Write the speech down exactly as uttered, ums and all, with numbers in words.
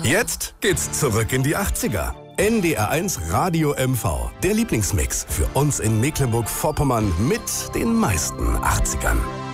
Jetzt geht's zurück in die achtziger. N D R eins Radio M V, der Lieblingsmix für uns in Mecklenburg-Vorpommern mit den meisten achtzigern.